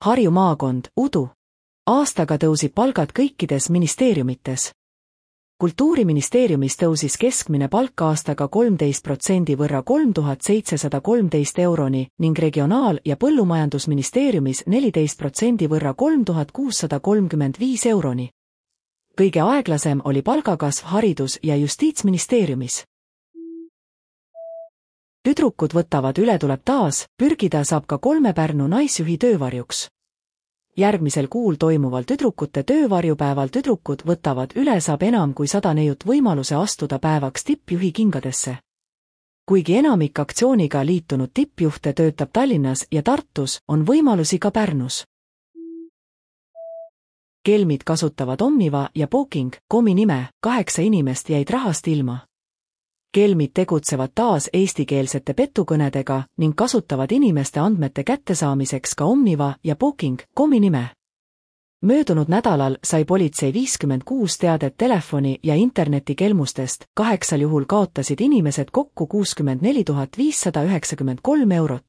Harju maakond, Udu. Aastaga tõusib palgad kõikides ministeeriumites. Kultuuriministeeriumis tõusis keskmine palk aastaga 13% võrra 3713 euroni ning Regionaal- ja Põllumajandusministeeriumis 14% võrra 3635 euroni. Kõige aeglasem oli palgakasv Haridus- ja Justiitsministeeriumis. Tüdrukud võtavad üle tuleb taas, pürgida saab ka 3 Pärnu naisjuhi töövarjuks. Järgmisel kuul toimuval tüdrukute töövarjupäeval tüdrukud võtavad üle saab enam kui 100 neiut võimaluse astuda päevaks tippjuhi kingadesse. Kuigi enamik aktsiooniga liitunud tippjuhte töötab Tallinnas ja Tartus, on võimalusi ka Pärnus. Kelmid kasutavad Omniva ja Booking.comi nime, 8 inimest jäid rahast ilma. Kelmid tegutsevad taas eestikeelsete petukõnedega ning kasutavad inimeste andmete kättesaamiseks ka Omniva ja Booking.comi nime. Möödunud nädalal sai politsei 56 teadet telefoni- ja internetikelmustest, 8 juhul kaotasid inimesed kokku 64 593 eurot.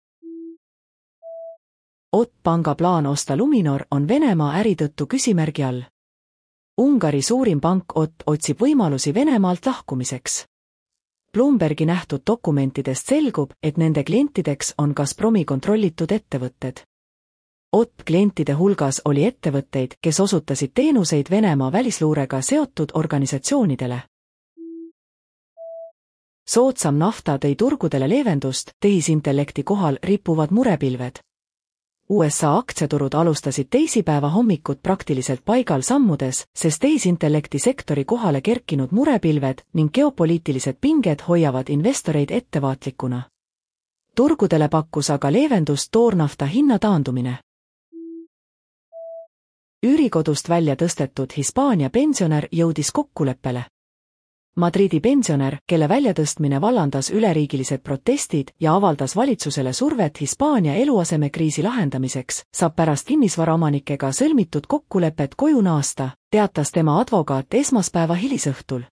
Ott panga plaan osta Luminor on Venemaa äri tõttu küsimärgi all. Ungari suurim pank Ott otsib võimalusi Venemaalt lahkumiseks. Bloombergi nähtud dokumentidest selgub, et nende klientideks on Gazpromi kontrollitud ettevõtted. Ott klientide hulgas oli ettevõtteid, kes osutasid teenuseid Venemaa välisluurega seotud organisatsioonidele. Soodsam nafta tõi turgudele leevendust, tehisintellekti kohal ripuvad murepilved. USA aktsiaturud alustasid teisipäeva hommikut praktiliselt paigal sammudes, sest tehisintellekti sektori kohale kerkinud murepilved ning geopoliitilised pinged hoiavad investoreid ettevaatlikuna. Turgudele pakkus aga leevendust toornafta hinna taandumine. Üürikodust välja tõstetud Hispaania pensionär jõudis kokkuleppele. Madridi pensionär, kelle väljatõstmine vallandas üleriigilised protestid ja avaldas valitsusele survet Hispaania eluasemekriisi lahendamiseks, saab pärast kinnisvaraomanikega sõlmitud kokkulepet koju naasta, teatas tema advokaat esmaspäeva hilisõhtul.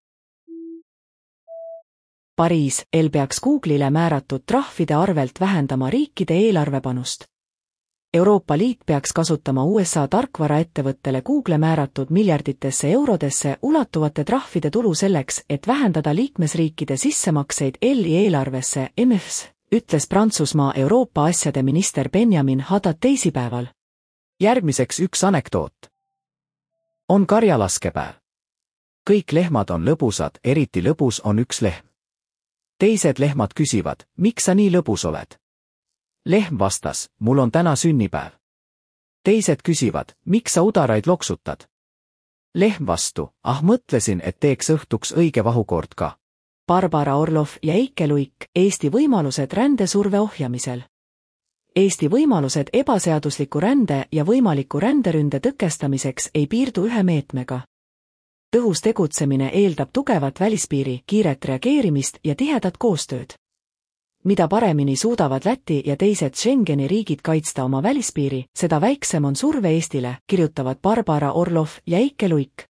Pariis, peaks Google'ile määratud trahvide arvelt vähendama riikide eelarvepanust. Euroopa Liit peaks kasutama USA tarkvaraettevõttele Google määratud miljarditesse eurodesse ulatuvate trahvide tulu selleks, et vähendada liikmesriikide sissemakseid EL-i eelarvesse MFS, ütles Prantsusmaa Euroopa asjade minister Benjamin Haddad teisipäeval. Järgmiseks üks anekdoot. On karjalaskepäev. Kõik lehmad on lõbusad, eriti lõbus on üks lehm. Teised lehmad küsivad, miks sa nii lõbus oled? Lehm vastas, mul on täna sünnipäev. Teised küsivad, miks sa udaraid loksutad? Lehm vastu, mõtlesin, et teeks õhtuks õige vahukord ka. Barbara Orlov ja Eike Luik, Eesti võimalused rändesurve ohjamisel. Eesti võimalused ebaseadusliku rände ja võimaliku ränderünde tõkestamiseks ei piirdu ühe meetmega. Tõhus tegutsemine eeldab tugevat välispiiri, kiiret reageerimist ja tihedat koostööd. Mida paremini suudavad Läti ja teised Schengeni riigid kaitsta oma välispiiri, seda väiksem on surve Eestile, kirjutavad Barbara Orlov ja Eike Luik.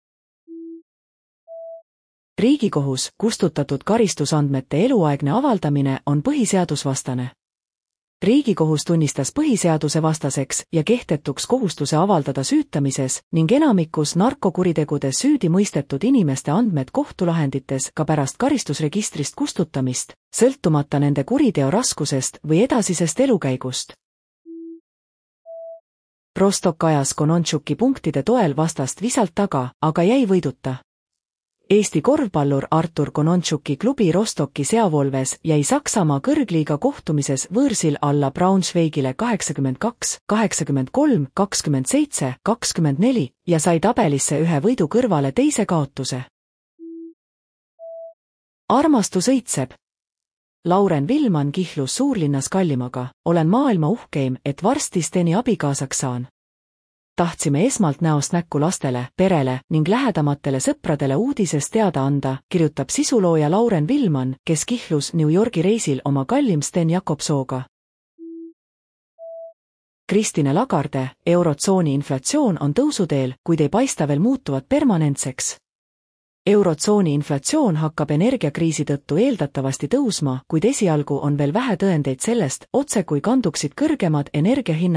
Riigikohus, kustutatud karistusandmete eluaegne avaldamine on põhiseadusvastane. Riigikohus tunnistas põhiseaduse vastaseks ja kehtetuks kohustuse avaldada süütamises ning enamikus narkokuritegudes süüdi mõistetud inimeste andmed kohtulahendites ka pärast karistusregistrist kustutamist, sõltumata nende kuriteo raskusest või edasisest elukäigust. Rostok ajas Konontšuki punktide toel vastast visalt taga, aga jäi võiduta. Eesti korvpallur Artur Konontšuki klubi Rostoki Seavolves jäi Saksamaa kõrgliiga kohtumises võõrsil alla Braunschweigile 82, 83, 27, 24 ja sai tabelisse ühe võidu kõrvale teise kaotuse. Armastus õitseb. Lauren Villman kihlus suurlinnas Kallimaga, olen maailma uhkeim, et varsti Steni abikaasaks saan. Tahtsime esmalt näost näkku lastele, perele ning lähedamatele sõpradele uudisest teada anda, kirjutab sisulooja Lauren Villman, kes kihlus New Yorgi reisil oma kallim Sten Jakobsooga. Christine Lagarde, eurotsooni inflatsioon on tõusuteel, kuid ei paista veel muutuvat permanentseks. Eurotsooni inflatsioon hakkab energiakriisi tõttu eeldatavasti tõusma, kuid esialgu on veel vähe tõendeid sellest, otse kui kanduksid kõrgemad energiahinnad